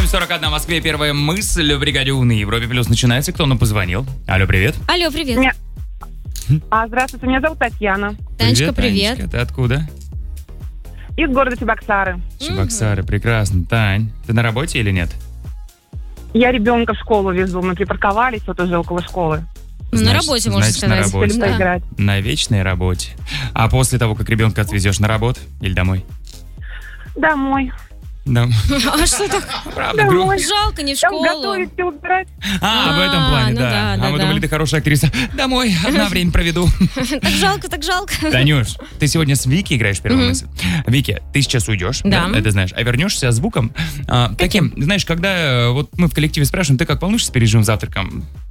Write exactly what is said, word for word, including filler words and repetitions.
сорок один в Москве. Первая мысль в бригаде У на Европе Плюс начинается. Кто нам позвонил? Алло, привет. Алло, привет. Меня- А, здравствуйте, меня зовут Татьяна. Танечка, привет. Танечка. Ты откуда? Из города Чебоксары. Чебоксары, прекрасно. Тань, ты на работе или нет? Я ребенка в школу везу. Мы припарковались вот уже около школы. Ну, на Значит- работе, можно значит, на сказать. работе. Любим Да. поиграть. На вечной работе. А после того, как ребенка отвезешь на работу или домой? Домой. Да. А что так? Правда, Домой. гру- Жалко, не в Там школу. готовить и убирать. А, в этом А, плане, ну да. да, да, А мы да. думали, ты хорошая актриса. Домой, одна время проведу. Так жалко, так жалко. Танюш, ты сегодня с Вики играешь в первую Мгм. мысль. Вики, ты сейчас уйдешь, Да. это знаешь, а вернешься звуком а, таким, знаешь, когда э, вот мы в коллективе спрашиваем, ты как волнуешься перед живым завтраком?